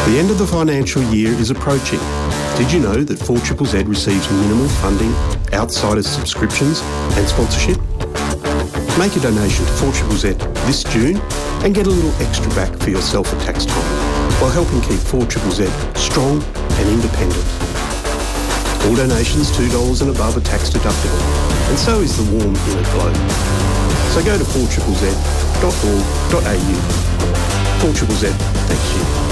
The end of the financial year is approaching. Did you know that 4ZZZ receives minimal funding outside of subscriptions and sponsorship? Make a donation to 4ZZZ this June and get a little extra back for yourself at tax time while helping keep 4ZZZ strong and independent. All donations $2 and above are tax deductible, and so is the warm inner glow. So go to 4ZZZ.org.au. 4ZZZ, thanks you.